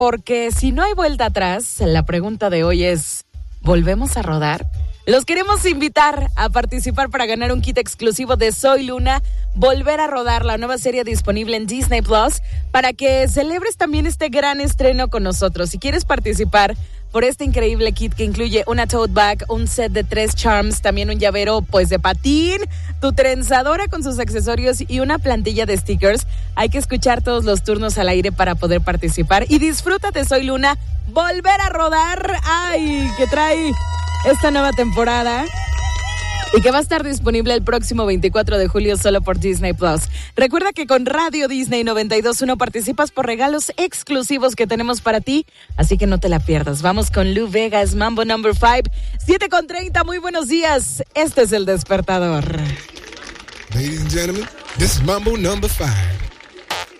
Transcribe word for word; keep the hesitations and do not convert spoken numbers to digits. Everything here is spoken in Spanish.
porque si no hay vuelta atrás, la pregunta de hoy es, ¿volvemos a rodar? Los queremos invitar a participar para ganar un kit exclusivo de Soy Luna, Volver a Rodar, la nueva serie disponible en Disney Plus, para que celebres también este gran estreno con nosotros. Si quieres participar por este increíble kit que incluye una tote bag, un set de tres charms, también un llavero pues de patín, tu trenzadora con sus accesorios y una plantilla de stickers, hay que escuchar todos los turnos al aire para poder participar. Y disfruta de Soy Luna, Volver a Rodar, ay, que trae esta nueva temporada y que va a estar disponible el próximo veinticuatro de julio solo por Disney Plus. Recuerda que con Radio Disney noventa y dos punto uno participas por regalos exclusivos que tenemos para ti, así que no te la pierdas. Vamos con Lou Vegas, Mambo Number cinco, siete con treinta, muy buenos días. Este es El Despertador. Ladies and gentlemen, this is Mambo Number five.